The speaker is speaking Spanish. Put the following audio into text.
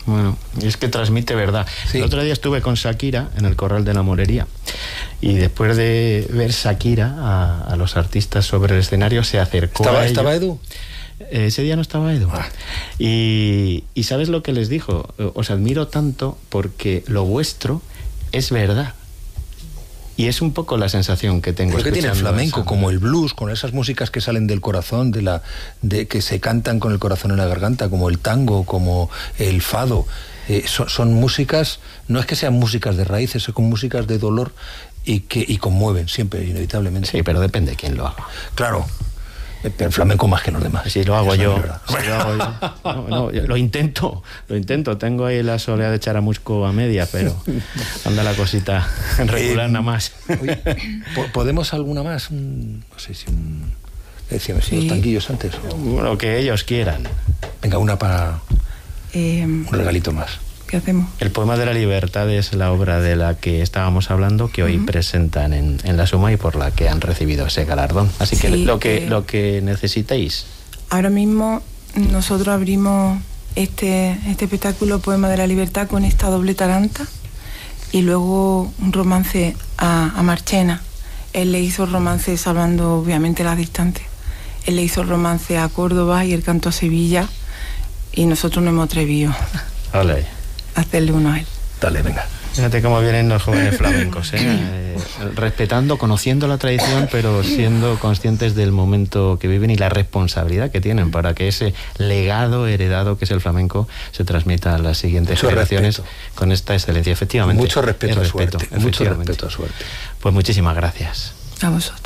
Bueno, es que transmite verdad. Sí. El otro día estuve con Shakira en el Corral de la Morería y después de ver Shakira a los artistas sobre el escenario se acercó a ellos. ¿Estaba Edu? Ese día no estaba Edu. Y ¿sabes lo que les dijo? Os admiro tanto porque lo vuestro es verdad. Y es un poco la sensación que tengo. Porque tiene el flamenco, como el blues, con esas músicas que salen del corazón, de que se cantan con el corazón en la garganta, como el tango, como el fado. Son músicas, no es que sean músicas de raíces, son músicas de dolor y conmueven siempre, inevitablemente. Sí, pero depende de quién lo haga. Claro. Pero el flamenco más que los demás. Si lo hago yo. Lo intento. Tengo ahí la soleá de Charamusco a media, pero anda la cosita regular nada más. Oye, ¿podemos alguna más? No sé si decíamos los tanquillos antes. Lo que ellos quieran. Venga, una para un regalito más. ¿Qué hacemos? El poema de la libertad es la obra de la que estábamos hablando, que hoy presentan en la Suma y por la que han recibido ese galardón. Así que lo que necesitéis. Ahora mismo nosotros abrimos este espectáculo Poema de la Libertad con esta doble taranta y luego un romance a Marchena. Él le hizo el romance salvando obviamente las distancias. Él le hizo el romance a Córdoba y el canto a Sevilla y nosotros nos hemos atrevido. Vale. Hacerle uno a él. Dale, venga. Fíjate cómo vienen los jóvenes flamencos, respetando, conociendo la tradición, pero siendo conscientes del momento que viven y la responsabilidad que tienen para que ese legado heredado que es el flamenco se transmita a las siguientes generaciones con esta excelencia. Efectivamente. Mucho respeto a suerte. Mucho respeto a suerte. Pues muchísimas gracias. A vosotros.